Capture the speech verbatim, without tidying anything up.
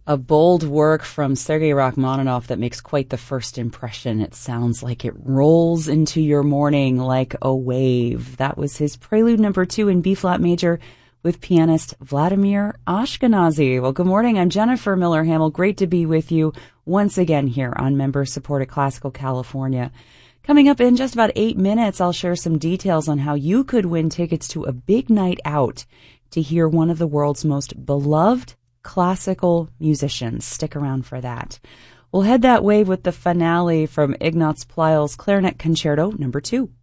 A bold work from Sergei Rachmaninoff that makes quite the first impression. It sounds like it rolls into your morning like a wave. That was his Prelude number two in B-flat major with pianist Vladimir Ashkenazy. Well, good morning. I'm Jennifer Miller-Hamill. Great to be with you once again here on member-supported Classical California. Coming up in just about eight minutes, I'll share some details on how you could win tickets to a big night out to hear one of the world's most beloved classical musicians. Stick around for that. We'll head that way with the finale from Ignaz Pleyel's Clarinet Concerto number two.